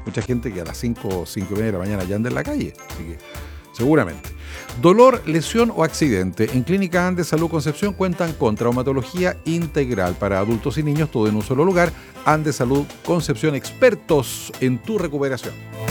mucha gente que a las 5 y media de la mañana ya anda en la calle, así que seguramente. Dolor, lesión o accidente. En Clínica Andes Salud Concepción cuentan con traumatología integral para adultos y niños, todo en un solo lugar. Andes Salud Concepción, expertos en tu recuperación.